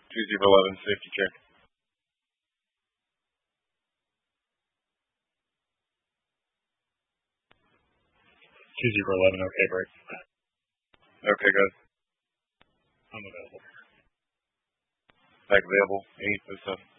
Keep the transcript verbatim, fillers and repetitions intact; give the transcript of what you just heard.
two zero eleven, safety check. two zero eleven, okay, break. Okay, guys. I'm available. Back available, eight oh seven.